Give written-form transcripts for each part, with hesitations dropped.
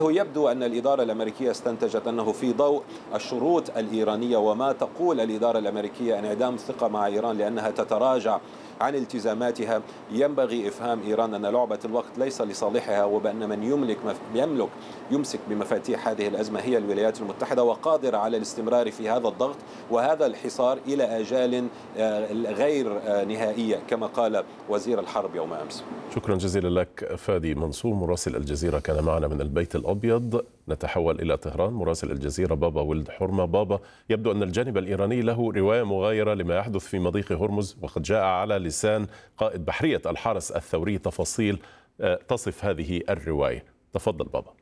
يبدو أن الإدارة الأمريكية استنتجت أنه في ضوء الشروط الإيرانية وما تقول الإدارة الأمريكية انعدام الثقة مع إيران لأنها تتراجع عن التزاماتها، ينبغي إفهام إيران أن لعبة الوقت ليس لصالحها، وبأن من يمسك بمفاتيح هذه الأزمة هي الولايات المتحدة، وقادرة على الاستمرار في هذا الضغط وهذا الحصار إلى آجال غير نهائية كما قال وزير الحرب يوم أمس. شكرا جزيلا لك فادي منصور مراسل الجزيرة كان معنا من البيت الأبيض. نتحول إلى طهران، مراسل الجزيرة بابا ولد حرمة. بابا، يبدو أن الجانب الإيراني له رواية مغايرة لما يحدث في مضيق هرمز، وقد جاء على لسان قائد بحرية الحرس الثوري تفاصيل تصف هذه الرواية. تفضل بابا.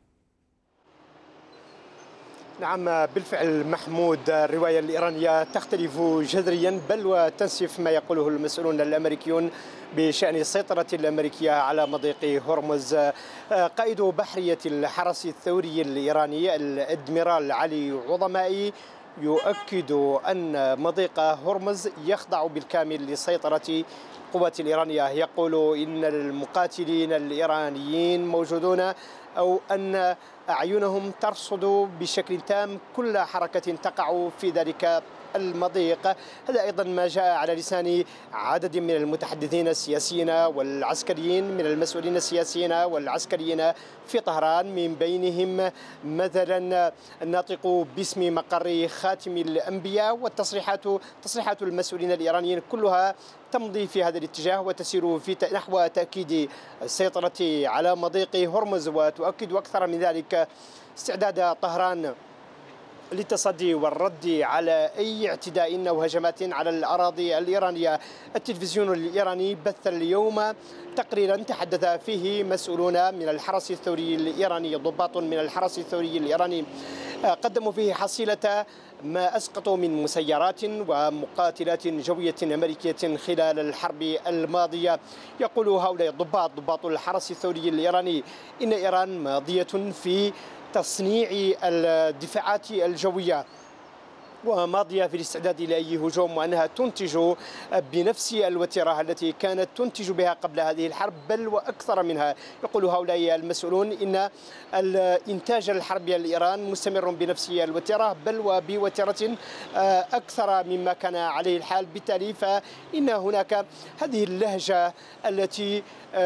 نعم بالفعل محمود، الرواية الإيرانية تختلف جذريا بل وتنسف ما يقوله المسؤولون الأمريكيون بشأن السيطرة الأمريكية على مضيق هرمز. قائد بحرية الحرس الثوري الإيراني الأدميرال علي عظمائي يؤكد أن مضيق هرمز يخضع بالكامل لسيطرة القوات الإيرانية. يقول إن المقاتلين الإيرانيين موجودون، أو أن أعينهم ترصد بشكل تام كل حركة تقع في ذلك المضيق. هذا أيضا ما جاء على لسان عدد من المتحدثين السياسيين والعسكريين، من المسؤولين السياسيين والعسكريين في طهران، من بينهم مثلا الناطق باسم مقر خاتم الأنبياء. تصريحات المسؤولين الإيرانيين كلها تمضي في هذا الاتجاه وتسير في نحو تأكيد السيطرة على مضيق هرمز، وتؤكد أكثر من ذلك استعداد طهران للتصدي والرد على أي اعتداء أو هجمات على الأراضي الإيرانية. التلفزيون الإيراني بث اليوم تقريرا تحدث فيه مسؤولون من الحرس الثوري الإيراني، ضباط من الحرس الثوري الإيراني، قدموا فيه حصيلة ما أسقطوا من مسيرات ومقاتلات جوية أمريكية خلال الحرب الماضية. يقول هؤلاء ضباط الحرس الثوري الإيراني إن إيران ماضية في تصنيع الدفاعات الجوية وماضية في الاستعداد لأي هجوم، وأنها تنتج بنفس الوتيرة التي كانت تنتج بها قبل هذه الحرب بل وأكثر منها. يقول هؤلاء المسؤولون إن الإنتاج الحربي الإيران مستمر بنفس الوتيرة بل وبوتيرة أكثر مما كان عليه الحال. بالتالي فإن هناك هذه اللهجة التي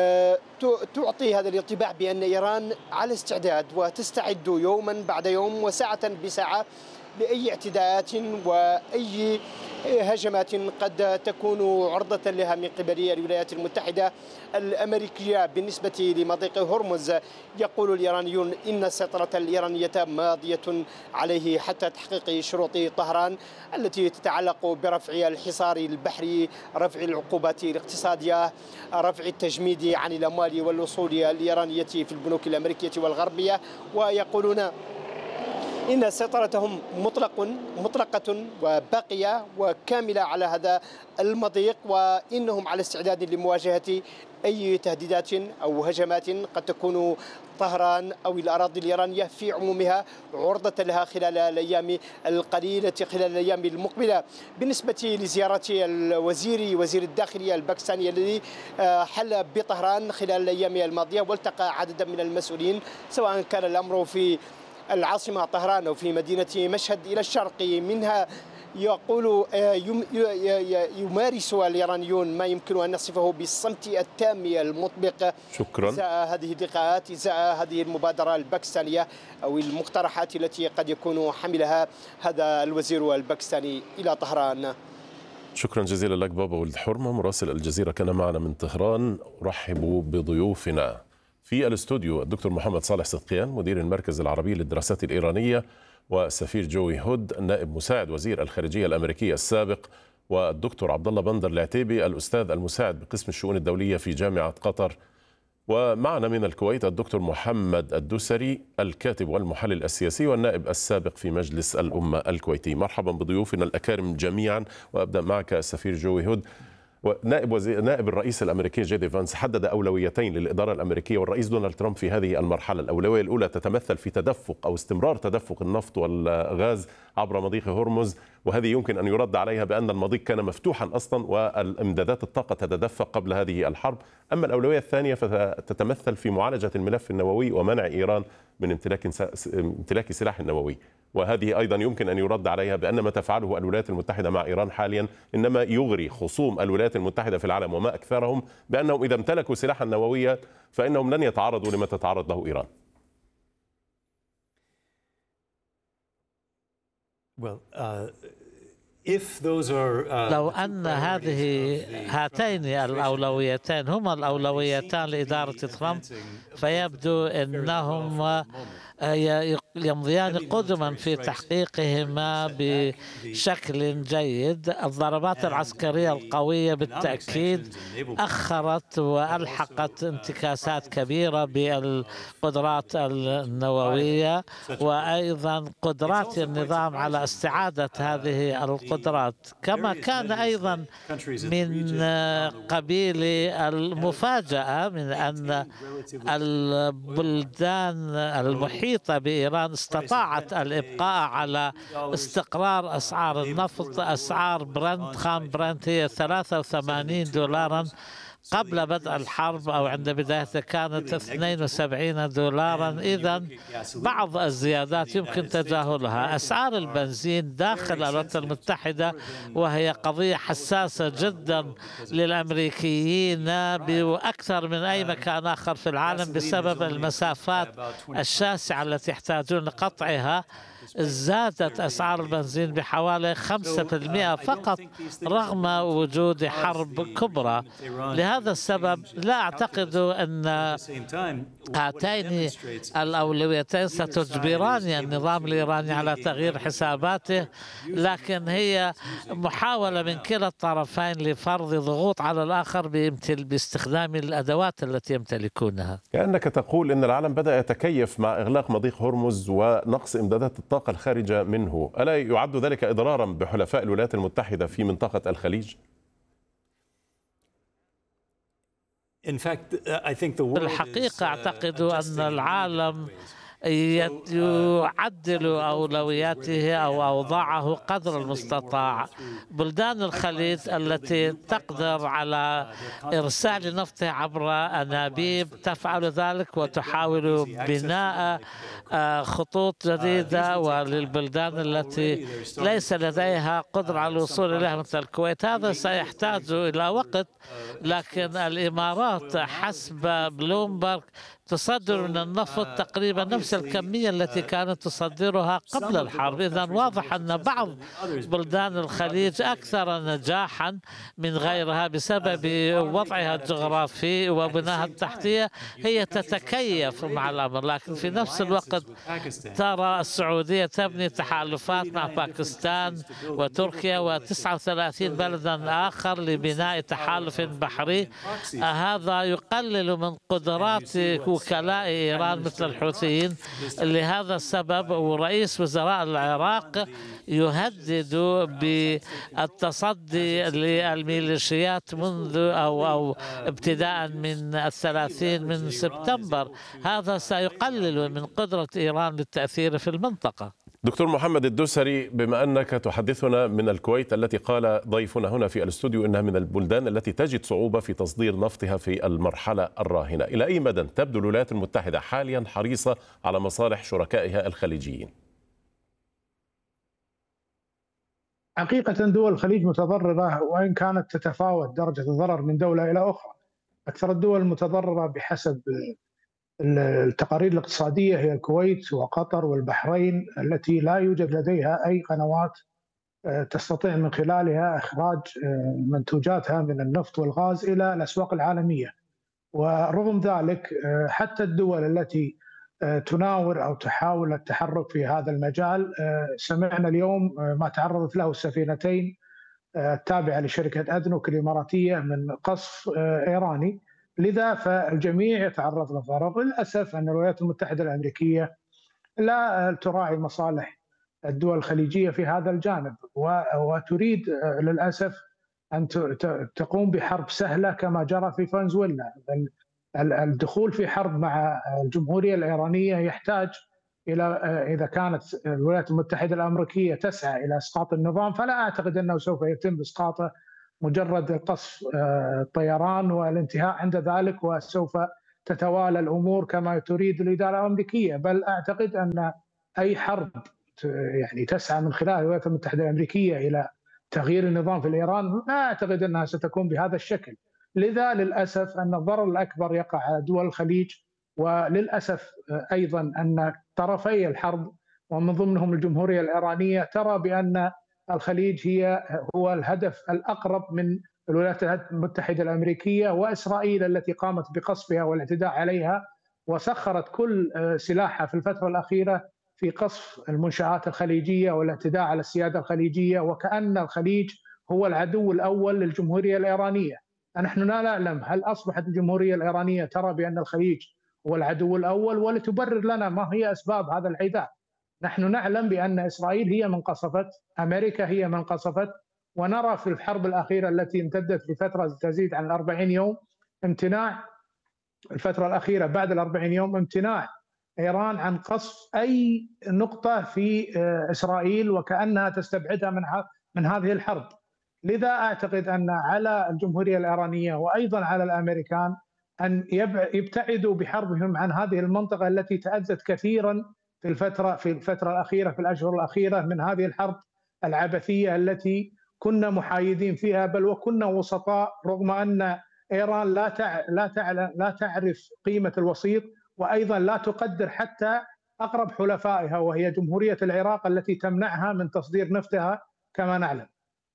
تعطي هذا الانطباع بأن إيران على استعداد وتستعد يوما بعد يوم وساعة بساعة لأي اعتداءات وأي هجمات قد تكون عرضة لها من قبل الولايات المتحدة الأمريكية. بالنسبة لمضيق هرمز يقول الإيرانيون إن السيطرة الإيرانية ماضية عليه حتى تحقيق شروط طهران التي تتعلق برفع الحصار البحري، رفع العقوبات الاقتصادية، رفع التجميد عن الأموال والوصول الإيرانية في البنوك الأمريكية والغربية. ويقولون إن سيطرتهم مطلقة وباقية وكاملة على هذا المضيق، وإنهم على استعداد لمواجهة أي تهديدات أو هجمات قد تكون طهران أو الأراضي الإيرانية في عمومها عرضة لها خلال الأيام القليلة، خلال الأيام المقبلة. بالنسبة لزيارة وزير الداخلية الباكستاني الذي حل بطهران خلال الأيام الماضية والتقى عددا من المسؤولين، سواء كان الأمر في العاصمة طهران أو في مدينة مشهد إلى الشرق منها، يقول يمارس الإيرانيون ما يمكن أن نصفه بالصمت التام المطبق. شكرا. إزاء هذه اللقاءات، إزاء هذه المبادرة الباكستانية أو المقترحات التي قد يكون حملها هذا الوزير الباكستاني إلى طهران. شكرا جزيلا لك بابا ولد حرمة مراسل الجزيرة كان معنا من طهران. أرحب بضيوفنا في الاستوديو الدكتور محمد صالح صدقيان مدير المركز العربي للدراسات الإيرانية، والسفير جوي هود نائب مساعد وزير الخارجية الأمريكية السابق، والدكتور عبد الله بندر العتيبي الأستاذ المساعد بقسم الشؤون الدولية في جامعة قطر. ومعنا من الكويت الدكتور محمد الدوسري الكاتب والمحلل السياسي والنائب السابق في مجلس الأمة الكويتي. مرحبا بضيوفنا الأكارم جميعا، وأبدأ معك السفير جوي هود. نائب الرئيس الأمريكي جي دي فانس حدد أولويتين للإدارة الأمريكية والرئيس دونالد ترامب في هذه المرحلة. الأولوية الأولى تتمثل في تدفق أو استمرار تدفق النفط والغاز عبر مضيق هرمز، وهذه يمكن أن يرد عليها بأن المضيق كان مفتوحا أصلا والإمدادات الطاقة تتدفق قبل هذه الحرب. أما الأولوية الثانية فتتمثل في معالجة الملف النووي ومنع إيران من امتلاك سلاح نووي. وهذه أيضا يمكن أن يرد عليها بأن ما تفعله الولايات المتحدة مع إيران حاليا إنما يغري خصوم الولايات المتحدة في العالم وما أكثرهم بأنهم إذا امتلكوا سلاحا نوويا فإنهم لن يتعرضوا لما تتعرض له إيران. لو أن هاتين الأولويتين هما الأولويتان لإدارة ترامب فيبدو أنهم يمضيان قدما في تحقيقهما بشكل جيد. الضربات العسكرية القوية بالتأكيد أخرت وألحقت انتكاسات كبيرة بالقدرات النووية وأيضا قدرات النظام على استعادة هذه القدرات، كما كان أيضا من قبيل المفاجأة من أن البلدان المحيطة بإيران استطاعت الإبقاء على استقرار أسعار النفط. أسعار برنت، خام برنت، هي $83 قبل بدء الحرب أو عند بدايتها كانت $72. إذن بعض الزيادات يمكن تجاهلها. أسعار البنزين داخل الولايات المتحدة وهي قضية حساسة جدا للأمريكيين بأكثر من أي مكان آخر في العالم بسبب المسافات الشاسعة التي يحتاجون لقطعها. زادت أسعار البنزين بحوالي 5% فقط رغم وجود حرب كبرى. لهذا السبب لا أعتقد أن هاتين الأولويتين ستجبران النظام الإيراني على تغيير حساباته، لكن هي محاولة من كلا الطرفين لفرض ضغوط على الآخر باستخدام الأدوات التي يمتلكونها. كأنك تقول أن العالم بدأ يتكيف مع إغلاق مضيق هرمز ونقص إمدادات الطاقة الخارجة منه. ألا يعد ذلك إضرارا بحلفاء الولايات المتحدة في منطقة الخليج؟ بالحقيقة أعتقد أن العالم يعدل أولوياته أو أوضاعه قدر المستطاع. بلدان الخليج التي تقدر على إرسال نفطها عبر أنابيب تفعل ذلك وتحاول بناء خطوط جديدة، وللبلدان التي ليس لديها قدرة على الوصول إليها مثل الكويت هذا سيحتاج إلى وقت. لكن الإمارات حسب بلومبرغ تصدر من النفط تقريبا نفس الكمية التي كانت تصدرها قبل الحرب. إذن واضح أن بعض بلدان الخليج أكثر نجاحا من غيرها بسبب وضعها الجغرافي وبناها التحتية، هي تتكيف مع الأمر. لكن في نفس الوقت ترى السعودية تبني تحالفات مع باكستان وتركيا و39 بلدا آخر لبناء تحالف بحري. هذا يقلل من قدرات وكلاء إيران مثل الحوثيين. لهذا السبب ورئيس وزراء العراق يهدد بالتصدي للميليشيات منذ أو ابتداء من 30 من سبتمبر. هذا سيقلل من قدرة إيران للتأثير في المنطقة. دكتور محمد الدوسري، بما أنك تحدثنا من الكويت التي قال ضيفنا هنا في الاستوديو إنها من البلدان التي تجد صعوبة في تصدير نفطها في المرحلة الراهنة، إلى أي مدى تبدو الولايات المتحدة حاليا حريصة على مصالح شركائها الخليجيين؟ حقيقة دول الخليج متضررة وإن كانت تتفاوت درجة الضرر من دولة إلى أخرى. أكثر الدول المتضررة بحسب التقارير الاقتصادية هي الكويت وقطر والبحرين التي لا يوجد لديها أي قنوات تستطيع من خلالها إخراج منتوجاتها من النفط والغاز إلى الأسواق العالمية. ورغم ذلك حتى الدول التي تناور أو تحاول التحرك في هذا المجال، سمعنا اليوم ما تعرضت له السفينتين التابعة لشركة أدنوك الإماراتية من قصف إيراني. لذا فالجميع يتعرض للضرر. للأسف أن الولايات المتحدة الأمريكية لا تراعي مصالح الدول الخليجية في هذا الجانب، وتريد للأسف أن تقوم بحرب سهلة كما جرى في فنزويلا. الدخول في حرب مع الجمهورية الإيرانية يحتاج إلى، إذا كانت الولايات المتحدة الأمريكية تسعى إلى إسقاط النظام، فلا أعتقد أنه سوف يتم إسقاطه مجرد قصف الطيران والانتهاء عند ذلك، وسوف تتوالى الأمور كما تريد الإدارة الأمريكية. بل أعتقد أن أي حرب يعني تسعى من خلال الولايات المتحدة الأمريكية إلى تغيير النظام في إيران لا أعتقد أنها ستكون بهذا الشكل. لذا للأسف أن الضرر الأكبر يقع على دول الخليج، وللأسف أيضا أن طرفي الحرب ومن ضمنهم الجمهورية الإيرانية ترى بأن الخليج هو الهدف الأقرب من الولايات المتحدة الأمريكية وإسرائيل التي قامت بقصفها والاعتداء عليها وسخرت كل سلاحها في الفترة الأخيرة في قصف المنشآت الخليجية والاعتداء على السيادة الخليجية، وكأن الخليج هو العدو الأول للجمهورية الإيرانية. نحن لا نعلم هل أصبحت الجمهورية الإيرانية ترى بأن الخليج هو العدو الأول، ولتبرر لنا ما هي أسباب هذا العداء. نحن نعلم بأن إسرائيل هي من قصفت، أمريكا هي من قصفت، ونرى في الحرب الأخيرة التي امتدت لفترة تزيد عن 40 يوم امتناع الفترة الأخيرة بعد 40 يوم امتناع إيران عن قصف أي نقطة في إسرائيل وكأنها تستبعدها من هذه الحرب. لذا أعتقد أن على الجمهورية الإيرانية وأيضا على الأمريكان أن يبتعدوا بحربهم عن هذه المنطقة التي تأذت كثيرا في الفترة الأخيرة، في الأشهر الأخيرة، من هذه الحرب العبثية التي كنا محايدين فيها بل وكنا وسطاء، رغم أن إيران لا تعرف قيمة الوسيط، وأيضا لا تقدر حتى أقرب حلفائها وهي جمهورية العراق التي تمنعها من تصدير نفطها كما نعلم.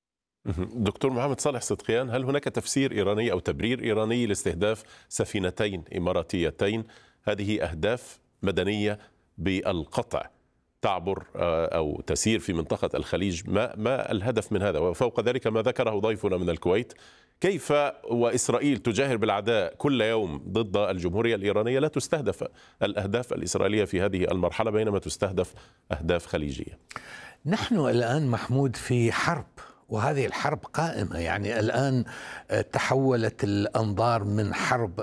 دكتور محمد صالح صدقيان، هل هناك تفسير إيراني أو تبرير إيراني لاستهداف سفينتين إماراتيتين؟ هذه أهداف مدنية بالقطع تعبر أو تسير في منطقة الخليج. ما الهدف من هذا؟ وفوق ذلك ما ذكره ضيفنا من الكويت، كيف وإسرائيل تجاهر بالعداء كل يوم ضد الجمهورية الإيرانية لا تستهدف الأهداف الإسرائيلية في هذه المرحلة بينما تستهدف أهداف خليجية؟ نحن الآن محمود في حرب، وهذه الحرب قائمة. يعني الآن تحولت الأنظار من حرب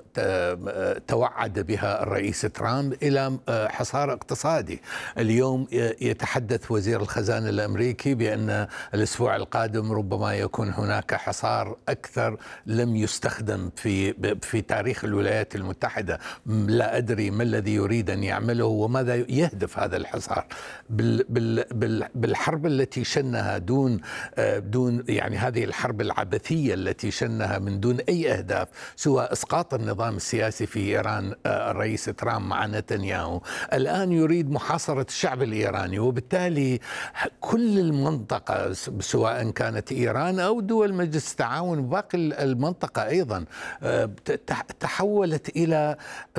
توعد بها الرئيس ترامب إلى حصار اقتصادي. اليوم يتحدث وزير الخزانة الأمريكي بأن الأسبوع القادم ربما يكون هناك حصار أكثر لم يستخدم في تاريخ الولايات المتحدة. لا أدري ما الذي يريد أن يعمله وماذا يهدف هذا الحصار. بالحرب التي شنها دون يعني هذه الحرب العبثية التي شنها من دون أي أهداف سوى إسقاط النظام السياسي في إيران الرئيس ترامب مع نتنياهو، الآن يريد محاصرة الشعب الإيراني، وبالتالي كل المنطقة سواء كانت إيران أو دول مجلس التعاون وباقي المنطقة أيضا تحولت إلى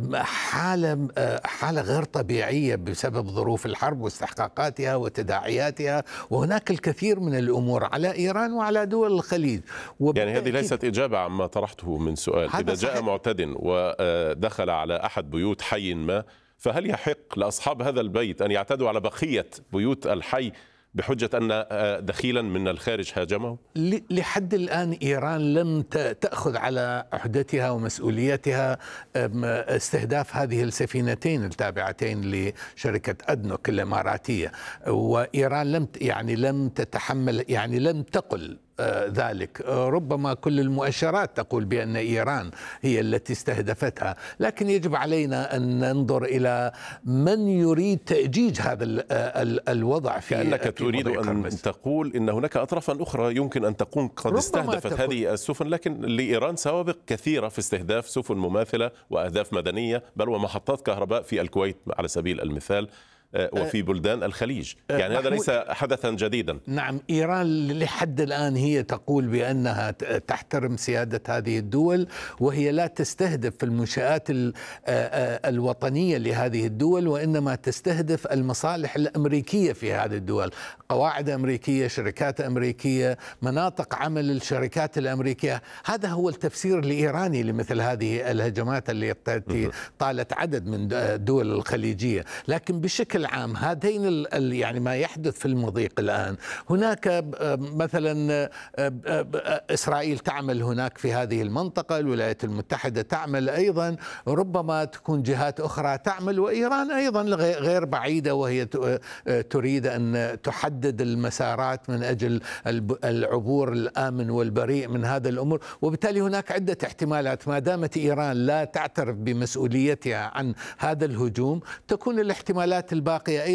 حالة غير طبيعية بسبب ظروف الحرب واستحقاقاتها وتداعياتها، وهناك الكثير من الأمور على إيران وعلى دول الخليج. يعني هذه ليست إجابة عما طرحته من سؤال. إذا جاء معتد ودخل على أحد بيوت حي ما، فهل يحق لأصحاب هذا البيت أن يعتدوا على بقية بيوت الحي بحجة أن دخيلا من الخارج هاجمه؟ لحد الآن إيران لم تأخذ على عهدتها ومسؤوليتها استهداف هذه السفينتين التابعتين لشركة أدنوك الإماراتية، وإيران لم تتحمل، يعني لم تقل ذلك. ربما كل المؤشرات تقول بأن إيران هي التي استهدفتها، لكن يجب علينا أن ننظر إلى من يريد تأجيج هذا الوضع في كأنك تريد أن تقول إن هناك أطرافا أخرى يمكن أن تكون قد استهدفت هذه السفن، لكن لإيران سوابق كثيرة في استهداف سفن مماثلة وأهداف مدنية، بل ومحطات كهرباء في الكويت على سبيل المثال وفي بلدان الخليج. يعني هذا ليس حدثا جديدا. نعم، إيران لحد الآن هي تقول بأنها تحترم سيادة هذه الدول، وهي لا تستهدف في المنشآت الوطنية لهذه الدول، وإنما تستهدف المصالح الأمريكية في هذه الدول، قواعد أمريكية، شركات أمريكية، مناطق عمل الشركات الأمريكية. هذا هو التفسير الإيراني لمثل هذه الهجمات التي طالت عدد من الدول الخليجية. لكن بشكل بشكل عام هذين يعني ما يحدث في المضيق الآن، هناك مثلا إسرائيل تعمل هناك في هذه المنطقة، الولايات المتحدة تعمل أيضا، ربما تكون جهات أخرى تعمل، وإيران أيضا غير بعيدة وهي تريد أن تحدد المسارات من أجل العبور الآمن والبريء من هذا الأمور. وبالتالي هناك عدة احتمالات، ما دامت إيران لا تعترف بمسؤوليتها عن هذا الهجوم تكون الاحتمالات الباقية